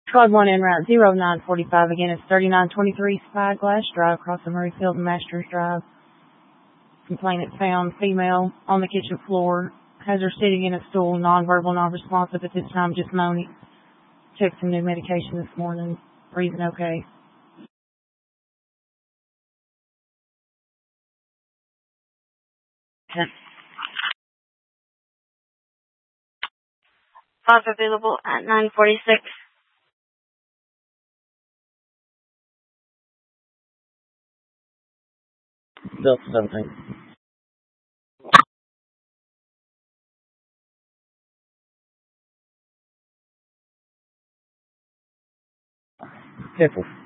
Squad 1 en route 0945. Again, it's 3923 Spyglass Drive, across the Murrayfield and Masters Drive. Complainant found female on the kitchen floor. Has her sitting in a stool, nonverbal, non-responsive at this time, just moaning. Took some new medication this morning. Breathing okay. Five available at 9:46. Delta 17. Careful.